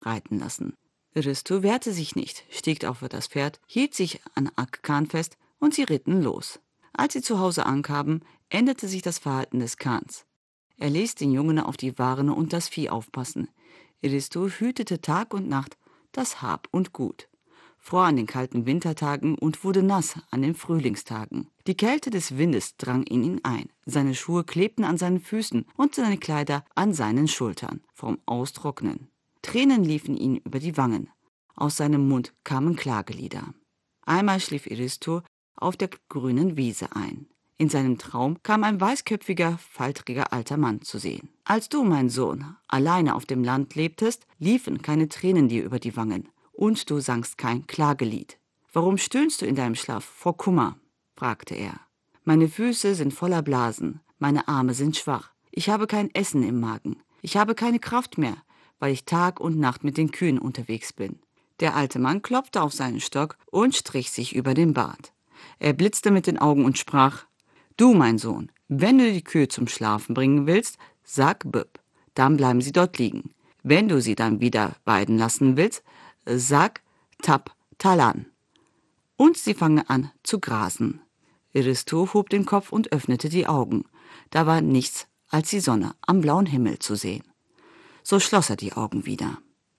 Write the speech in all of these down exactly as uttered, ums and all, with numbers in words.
reiten lassen. Aristo wehrte sich nicht, stieg auf das Pferd, hielt sich an Aga Khan fest und sie ritten los. Als sie zu Hause ankamen, änderte sich das Verhalten des Khans. Er ließ den Jungen auf die Waren und das Vieh aufpassen. Aristo hütete Tag und Nacht das Hab und Gut, fror an den kalten Wintertagen und wurde nass an den Frühlingstagen. Die Kälte des Windes drang in ihn ein, seine Schuhe klebten an seinen Füßen und seine Kleider an seinen Schultern vom Austrocknen. Tränen liefen ihm über die Wangen, aus seinem Mund kamen Klagelieder. Einmal schlief Aristo auf der grünen Wiese ein. In seinem Traum kam ein weißköpfiger, faltriger alter Mann zu sehen. Als du, mein Sohn, alleine auf dem Land lebtest, liefen keine Tränen dir über die Wangen, und du sangst kein Klagelied. Warum stöhnst du in deinem Schlaf vor Kummer? Fragte er. Meine Füße sind voller Blasen, meine Arme sind schwach, ich habe kein Essen im Magen, ich habe keine Kraft mehr, weil ich Tag und Nacht mit den Kühen unterwegs bin. Der alte Mann klopfte auf seinen Stock und strich sich über den Bart. Er blitzte mit den Augen und sprach: Du, mein Sohn, wenn du die Kühe zum Schlafen bringen willst, sag Büpp, dann bleiben sie dort liegen. Wenn du sie dann wieder weiden lassen willst, sag Tap Talan. Und sie fangen an zu grasen. Aristo hob den Kopf und öffnete die Augen. Da war nichts als die Sonne am blauen Himmel zu sehen. So schloss er die Augen wieder.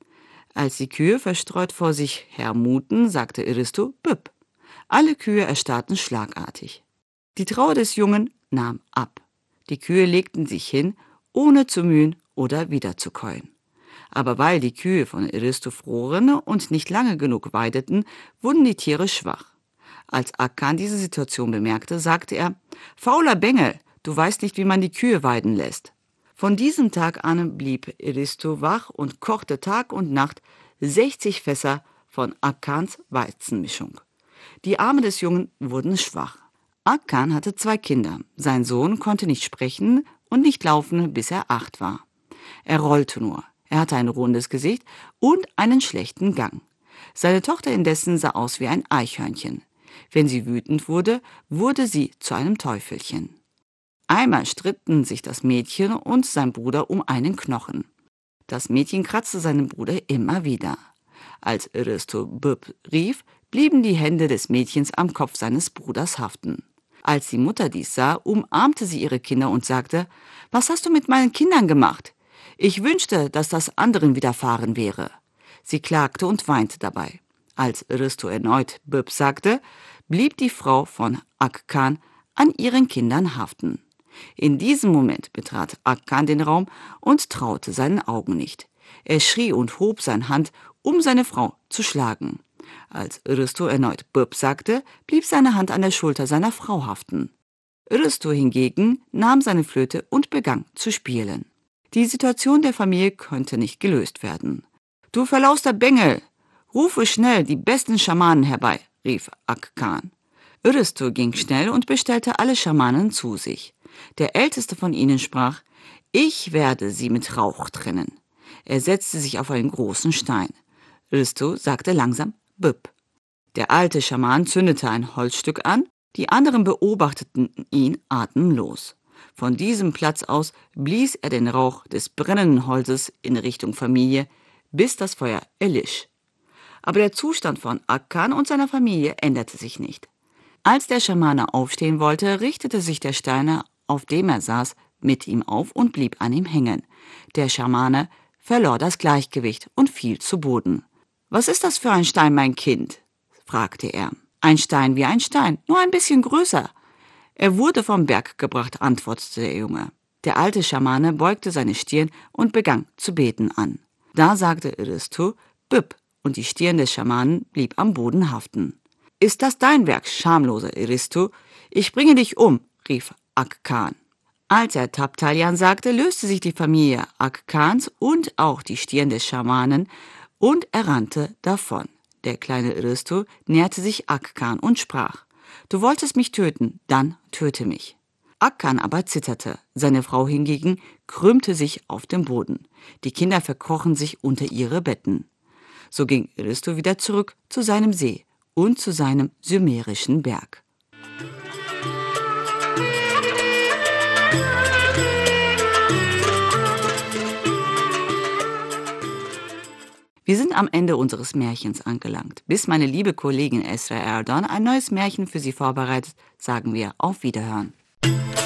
Als die Kühe verstreut vor sich hermuten, sagte Aristo Büpp. Alle Kühe erstarrten schlagartig. Die Trauer des Jungen nahm ab. Die Kühe legten sich hin, ohne zu mühen oder wieder zu käuen. Aber weil die Kühe von Aristo froren und nicht lange genug weideten, wurden die Tiere schwach. Als Aga Khan diese Situation bemerkte, sagte er: Fauler Bengel, du weißt nicht, wie man die Kühe weiden lässt. Von diesem Tag an blieb Aristo wach und kochte Tag und Nacht sechzig Fässer von Aga Khans Weizenmischung. Die Arme des Jungen wurden schwach. Aga Khan hatte zwei Kinder. Sein Sohn konnte nicht sprechen und nicht laufen, bis er acht war. Er rollte nur. Er hatte ein rundes Gesicht und einen schlechten Gang. Seine Tochter indessen sah aus wie ein Eichhörnchen. Wenn sie wütend wurde, wurde sie zu einem Teufelchen. Einmal stritten sich das Mädchen und sein Bruder um einen Knochen. Das Mädchen kratzte seinen Bruder immer wieder. Als Aristo Büpp rief, blieben die Hände des Mädchens am Kopf seines Bruders haften. Als die Mutter dies sah, umarmte sie ihre Kinder und sagte: Was hast du mit meinen Kindern gemacht? Ich wünschte, dass das anderen widerfahren wäre. Sie klagte und weinte dabei. Als Aristo erneut Büpp sagte, blieb die Frau von Aga Khan an ihren Kindern haften. In diesem Moment betrat Aga Khan den Raum und traute seinen Augen nicht. Er schrie und hob seine Hand, um seine Frau zu schlagen. Als Aristo erneut Büpp sagte, blieb seine Hand an der Schulter seiner Frau haften. Aristo hingegen nahm seine Flöte und begann zu spielen. Die Situation der Familie konnte nicht gelöst werden. »Du verlauster Bengel, rufe schnell die besten Schamanen herbei«, rief Aga Khan. Aristo ging schnell und bestellte alle Schamanen zu sich. Der älteste von ihnen sprach: »Ich werde sie mit Rauch trennen.« Er setzte sich auf einen großen Stein. Aristo sagte langsam Büpp. Der alte Schaman zündete ein Holzstück an, die anderen beobachteten ihn atemlos. Von diesem Platz aus blies er den Rauch des brennenden Holzes in Richtung Familie, bis das Feuer erlisch. Aber der Zustand von Aga Khan und seiner Familie änderte sich nicht. Als der Schamane aufstehen wollte, richtete sich der Stein, auf dem er saß, mit ihm auf und blieb an ihm hängen. Der Schamane verlor das Gleichgewicht und fiel zu Boden. »Was ist das für ein Stein, mein Kind?« fragte er. »Ein Stein wie ein Stein, nur ein bisschen größer.« »Er wurde vom Berg gebracht«, antwortete der Junge. Der alte Schamane beugte seine Stirn und begann zu beten an. Da sagte Aristo Büpp, und die Stirn des Schamanen blieb am Boden haften. »Ist das dein Werk, schamloser Aristo? Ich bringe dich um«, rief Aga Khan. Als er Taptalian sagte, löste sich die Familie Aga Khans und auch die Stirn des Schamanen, und er rannte davon. Der kleine Aristo näherte sich Aga Khan und sprach: »Du wolltest mich töten, dann töte mich.« Aga Khan aber zitterte, seine Frau hingegen krümmte sich auf dem Boden. Die Kinder verkrochen sich unter ihre Betten. So ging Aristo wieder zurück zu seinem See und zu seinem sumerischen Berg. Wir sind am Ende unseres Märchens angelangt. Bis meine liebe Kollegin Esra Erdogan ein neues Märchen für Sie vorbereitet, sagen wir auf Wiederhören.